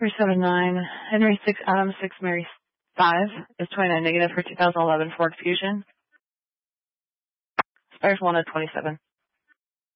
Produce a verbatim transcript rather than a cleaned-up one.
three seven nine, Henry six, Adam six, Mary five is twenty-nine negative for two thousand eleven Ford Fusion. Expires one of twenty-seven.